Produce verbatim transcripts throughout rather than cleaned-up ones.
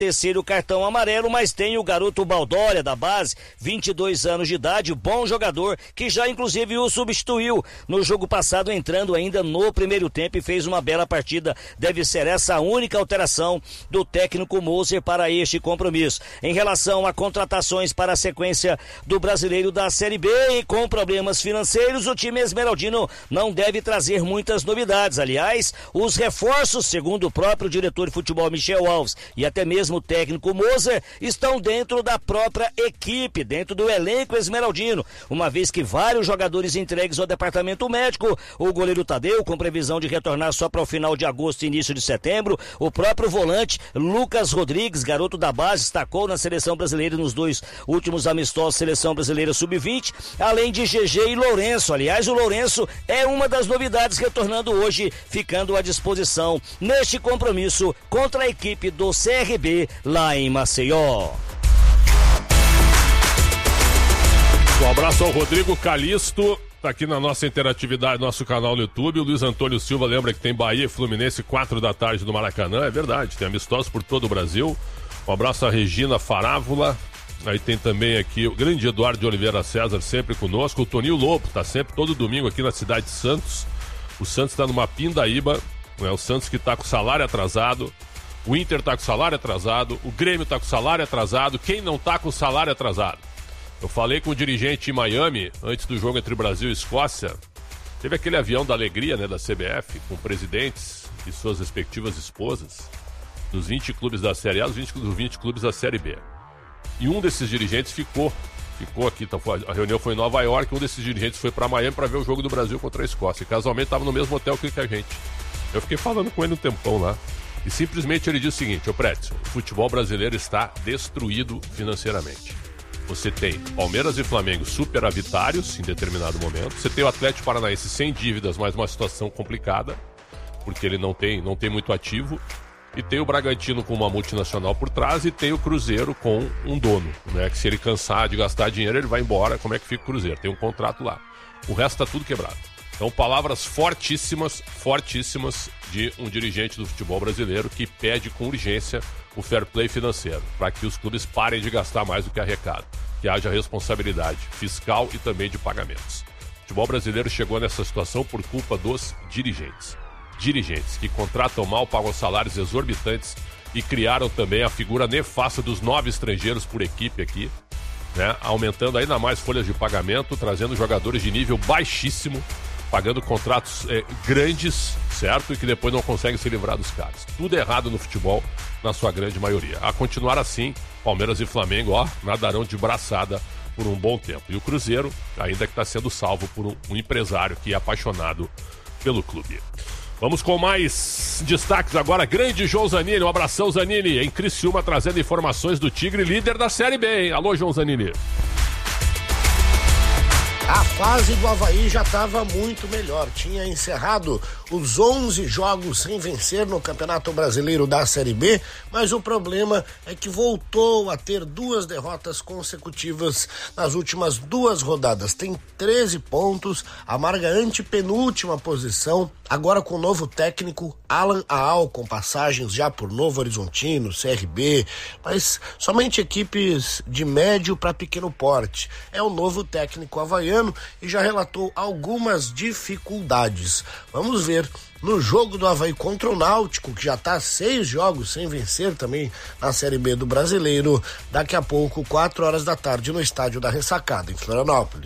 terceiro cartão amarelo, mas tem o garoto Baldória da base, vinte e dois anos de idade, bom jogador, que já inclusive o substituiu no jogo passado, entrando ainda no primeiro tempo e fez uma bela partida. Deve ser essa a única alteração do técnico Moser para este compromisso. Em relação a contratações para a sequência do Brasileiro da Série B, e com problemas financeiros, o time esmeraldino não deve trazer muitas novidades. Aliás, os reforços, segundo o próprio diretor de futebol Michel Alves e até mesmo o técnico Moser, estão dentro da própria equipe, dentro do elenco esmeraldino, uma vez que vários jogadores entregues ao departamento médico, o goleiro Tadeu, com previsão de retornar só para o final de agosto e início de setembro, o próprio volante Lucas Rodrigues, garoto da base, destacou na seleção brasileira nos dois últimos amistosos, seleção brasileira sub vinte, além de G G e Lourenço. Aliás, o Lourenço é uma das novidades, retornando hoje, ficando à disposição neste compromisso contra a equipe do C R B lá em Maceió. Um abraço ao Rodrigo Calisto, tá aqui na nossa interatividade, nosso canal no YouTube. O Luiz Antônio Silva lembra que tem Bahia e Fluminense, quatro da tarde no Maracanã. É verdade, tem amistosos por todo o Brasil. Um abraço à Regina Farávula. Aí tem também aqui o grande Eduardo de Oliveira César, sempre conosco. O Toninho Lobo tá sempre todo domingo aqui na cidade de Santos. O Santos tá numa pindaíba, né? O Santos que tá com salário atrasado. O Inter tá com salário atrasado, o Grêmio tá com salário atrasado, quem não tá com salário atrasado? Eu falei com o dirigente em Miami, antes do jogo entre Brasil e Escócia, teve aquele avião da alegria, né, da C B F, com presidentes e suas respectivas esposas, dos vinte clubes da Série A, dos vinte, dos vinte clubes da Série B. E um desses dirigentes ficou, ficou aqui, então, a reunião foi em Nova York, um desses dirigentes foi para Miami para ver o jogo do Brasil contra a Escócia, e casualmente estava no mesmo hotel que a gente. Eu fiquei falando com ele um tempão lá. E simplesmente ele diz o seguinte: ô Prédio, o futebol brasileiro está destruído financeiramente. Você tem Palmeiras e Flamengo superavitários em determinado momento. Você tem o Atlético Paranaense sem dívidas, mas uma situação complicada, porque ele não tem, não tem muito ativo. E tem o Bragantino com uma multinacional por trás, e tem o Cruzeiro com um dono, né? Que se ele cansar de gastar dinheiro, ele vai embora. Como é que fica o Cruzeiro? Tem um contrato lá. O resto tá tudo quebrado. Então, palavras fortíssimas, fortíssimas de um dirigente do futebol brasileiro que pede com urgência o fair play financeiro, para que os clubes parem de gastar mais do que arrecadam, que haja responsabilidade fiscal e também de pagamentos. O futebol brasileiro chegou nessa situação por culpa dos dirigentes. Dirigentes que contratam mal, pagam salários exorbitantes e criaram também a figura nefasta dos nove estrangeiros por equipe aqui, né? Aumentando ainda mais folhas de pagamento, trazendo jogadores de nível baixíssimo, pagando contratos é, grandes, certo? E que depois não conseguem se livrar dos caras. Tudo errado no futebol, na sua grande maioria. A continuar assim, Palmeiras e Flamengo, ó, nadarão de braçada por um bom tempo. E o Cruzeiro, ainda que está sendo salvo por um, um empresário que é apaixonado pelo clube. Vamos com mais destaques agora. Grande João Zanini, um abração, Zanini, em Criciúma, trazendo informações do Tigre, líder da Série B, hein? Alô, João Zanini. A fase do Avaí já estava muito melhor. Tinha encerrado os onze jogos sem vencer no Campeonato Brasileiro da Série B, mas o problema é que voltou a ter duas derrotas consecutivas nas últimas duas rodadas. Tem treze pontos, amarga antepenúltima posição, agora com o novo técnico Alan Aal, com passagens já por Novo Horizontino, C R B, mas somente equipes de médio para pequeno porte. É o novo técnico havaiano e já relatou algumas dificuldades. Vamos ver no jogo do Avaí contra o Náutico, que já está seis jogos sem vencer também na Série B do Brasileiro, daqui a pouco, quatro horas da tarde, no estádio da Ressacada, em Florianópolis.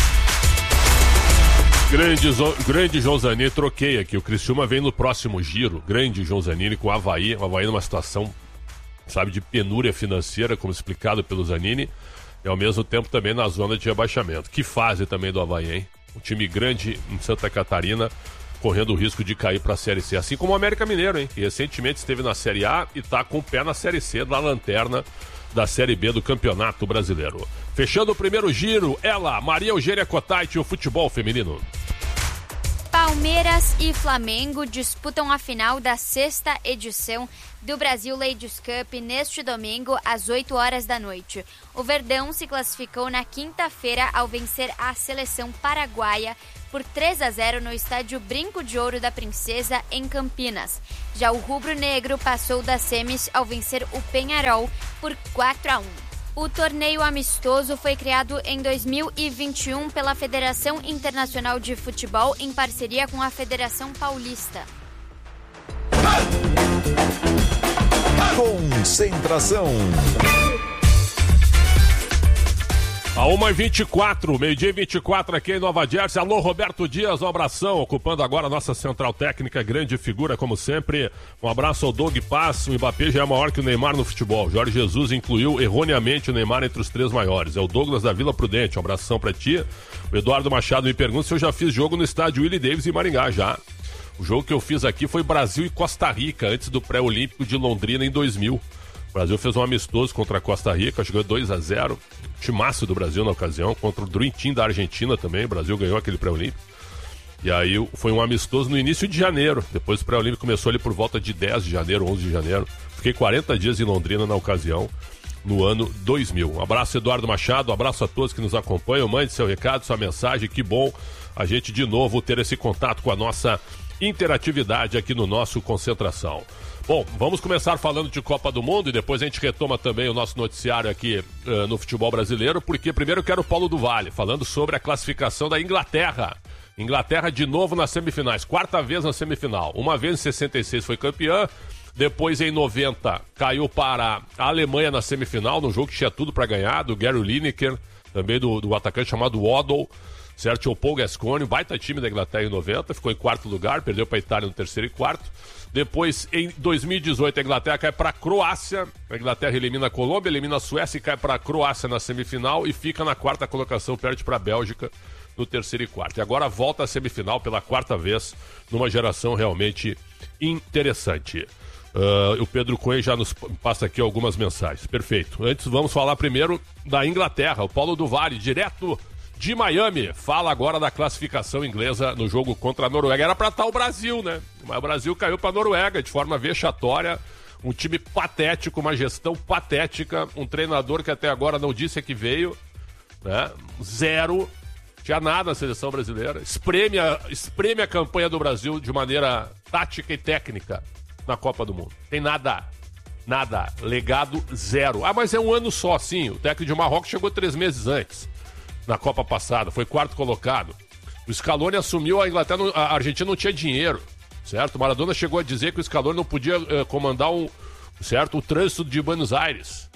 Grande, grande João Zanini, troquei aqui. O Criciúma vem no próximo giro. Grande João Zanini com o Avaí. O Avaí numa situação, sabe, de penúria financeira, como explicado pelo Zanini. E ao mesmo tempo também na zona de rebaixamento. Que fase também do Avaí, hein? Um time grande em Santa Catarina, correndo o risco de cair para a Série C. Assim como o América Mineiro, hein? Que recentemente esteve na Série A e está com o pé na Série C, da lanterna da Série B do Campeonato Brasileiro. Fechando o primeiro giro, ela, Maria Eugênia Cotait, o futebol feminino. Palmeiras e Flamengo disputam a final da sexta edição do Brasil Ladies Cup neste domingo, às oito horas da noite. O Verdão se classificou na quinta-feira ao vencer a seleção paraguaia por três a zero no estádio Brinco de Ouro da Princesa, em Campinas. Já o rubro-negro passou das semis ao vencer o Peñarol por quatro a um. O torneio amistoso foi criado em dois mil e vinte e um pela Federação Internacional de Futebol em parceria com a Federação Paulista. Concentração. A uma e vinte e quatro, meio-dia e vinte e quatro aqui em Nova Jersey. Alô, Roberto Dias, um abração, ocupando agora a nossa central técnica, grande figura como sempre. Um abraço ao Doug Paz. O Mbappé já é maior que o Neymar no futebol. Jorge Jesus incluiu erroneamente o Neymar entre os três maiores. É o Douglas da Vila Prudente, um abração pra ti. O Eduardo Machado me pergunta se eu já fiz jogo no estádio Willie Davis em Maringá, já. O jogo que eu fiz aqui foi Brasil e Costa Rica, antes do pré-olímpico de Londrina em dois mil. O Brasil fez um amistoso contra a Costa Rica, chegou dois a zero. Timaço do Brasil na ocasião, contra o Dream Team da Argentina também. O Brasil ganhou aquele pré-olímpico. E aí foi um amistoso no início de janeiro. Depois o pré-olímpico começou ali por volta de dez de janeiro, onze de janeiro. Fiquei quarenta dias em Londrina na ocasião, no ano dois mil. Um abraço, Eduardo Machado, um abraço a todos que nos acompanham. Mande seu recado, sua mensagem. Que bom a gente de novo ter esse contato com a nossa interatividade aqui no nosso Concentração. Bom, vamos começar falando de Copa do Mundo e depois a gente retoma também o nosso noticiário aqui uh, no futebol brasileiro, porque primeiro eu quero o Paulo do Vale, falando sobre a classificação da Inglaterra. Inglaterra de novo nas semifinais, quarta vez na semifinal. Uma vez em sessenta e seis foi campeã, depois em noventa caiu para a Alemanha na semifinal, num jogo que tinha tudo para ganhar, do Gary Lineker, também do, do atacante chamado Waddle, certo? Tinha o Paul Gascoigne, baita time da Inglaterra em noventa, ficou em quarto lugar, perdeu para a Itália no terceiro e quarto. Depois, em dois mil e dezoito, a Inglaterra cai para a Croácia. A Inglaterra elimina a Colômbia, elimina a Suécia e cai para a Croácia na semifinal e fica na quarta colocação, perde para a Bélgica no terceiro e quarto. E agora volta à semifinal pela quarta vez, numa geração realmente interessante. Uh, o Pedro Coelho já nos passa aqui algumas mensagens. Perfeito. Antes, vamos falar primeiro da Inglaterra. O Paulo do Vale, direto de Miami, fala agora da classificação inglesa no jogo contra a Noruega. Era pra estar o Brasil, né? Mas o Brasil caiu pra Noruega de forma vexatória. Um time patético, uma gestão patética. Um treinador que até agora não disse que veio, né? Zero. Tinha nada na seleção brasileira. Espreme a, espreme a campanha do Brasil de maneira tática e técnica na Copa do Mundo. Tem nada. Nada. Legado zero. Ah, mas é um ano só, sim. O técnico de Marrocos chegou três meses antes. Na Copa passada, foi quarto colocado. O Scaloni assumiu, a Inglaterra, a Argentina não tinha dinheiro, certo? O Maradona chegou a dizer que o Scaloni não podia uh, comandar um, certo, o trânsito de Buenos Aires.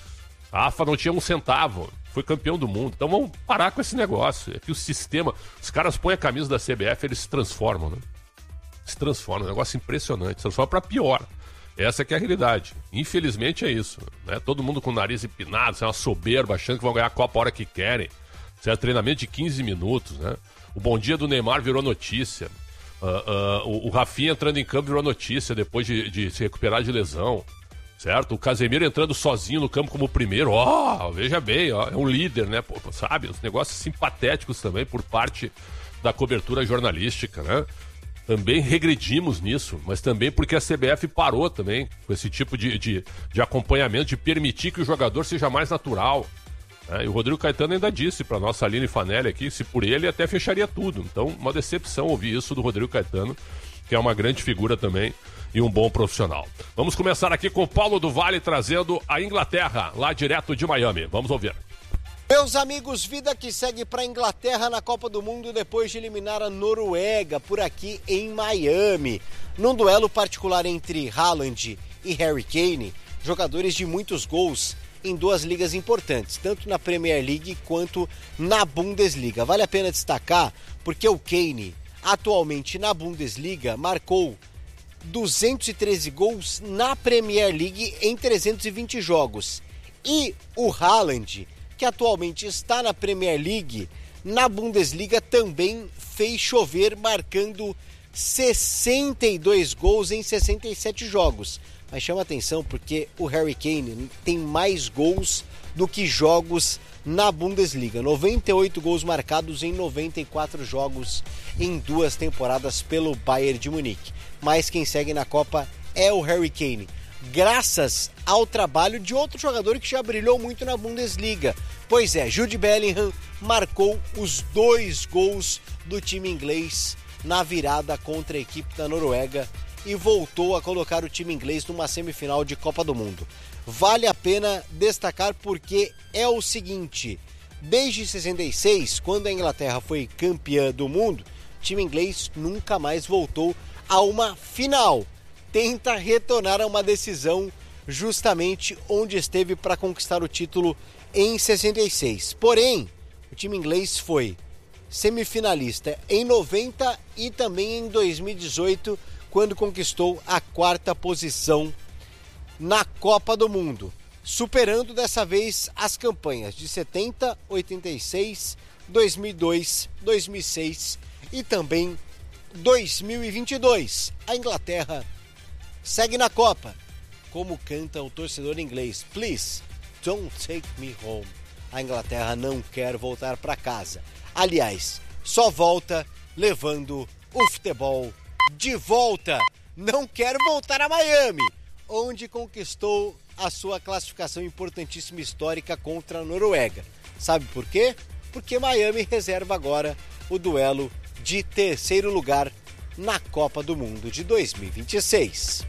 A AFA não tinha um centavo, foi campeão do mundo. Então vamos parar com esse negócio. É que o sistema, os caras põem a camisa da C B F, eles se transformam, né? Se transformam, é um negócio impressionante, se transforma para pior. Essa que é a realidade. Infelizmente é isso, né? Todo mundo com o nariz empinado, é uma soberba, achando que vão ganhar a Copa a hora que querem. Certo? Treinamento de quinze minutos, né? O bom dia do Neymar virou notícia. Uh, uh, o, o Rafinha entrando em campo virou notícia depois de, de se recuperar de lesão. Certo? O Casemiro entrando sozinho no campo como primeiro. Ó, oh, veja bem, ó, é um líder, né? Pô, sabe? Os negócios simpatéticos também por parte da cobertura jornalística, né? Também regredimos nisso, mas também porque a C B F parou também com esse tipo de, de, de acompanhamento, de permitir que o jogador seja mais natural. É, e o Rodrigo Caetano ainda disse para nossa Aline Fanelli aqui, se por ele até fecharia tudo. Então, uma decepção ouvir isso do Rodrigo Caetano, que é uma grande figura também e um bom profissional. Vamos começar aqui com o Paulo do Vale trazendo a Inglaterra, lá direto de Miami. Vamos ouvir. Meus amigos, vida que segue para a Inglaterra na Copa do Mundo depois de eliminar a Noruega por aqui em Miami. Num duelo particular entre Haaland e Harry Kane, jogadores de muitos gols em duas ligas importantes, tanto na Premier League quanto na Bundesliga. Vale a pena destacar porque o Kane, atualmente na Bundesliga, marcou duzentos e treze gols na Premier League em trezentos e vinte jogos. E o Haaland, que atualmente está na Premier League, na Bundesliga também fez chover, marcando sessenta e dois gols em sessenta e sete jogos. Mas chama atenção porque o Harry Kane tem mais gols do que jogos na Bundesliga. noventa e oito gols marcados em noventa e quatro jogos em duas temporadas pelo Bayern de Munique. Mas quem segue na Copa é o Harry Kane, graças ao trabalho de outro jogador que já brilhou muito na Bundesliga. Pois é, Jude Bellingham marcou os dois gols do time inglês na virada contra a equipe da Noruega e voltou a colocar o time inglês numa semifinal de Copa do Mundo. Vale a pena destacar porque é o seguinte: desde sessenta e seis, quando a Inglaterra foi campeã do mundo, o time inglês nunca mais voltou a uma final. Tenta retornar a uma decisão justamente onde esteve para conquistar o título em sessenta e seis. Porém, o time inglês foi semifinalista em noventa e também em dois mil e dezoito, quando conquistou a quarta posição na Copa do Mundo, superando dessa vez as campanhas de setenta, oitenta e seis, dois mil e dois, dois mil e seis e também dois mil e vinte e dois. A Inglaterra segue na Copa, como canta o torcedor inglês: Please, don't take me home. A Inglaterra não quer voltar para casa. Aliás, só volta levando o futebol de volta. Não quer voltar a Miami, onde conquistou a sua classificação importantíssima histórica contra a Noruega. Sabe por quê? Porque Miami reserva agora o duelo de terceiro lugar na Copa do Mundo de dois mil e vinte e seis.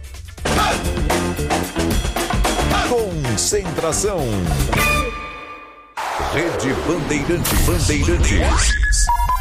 Concentração. Rede Bandeirantes. Bandeirantes.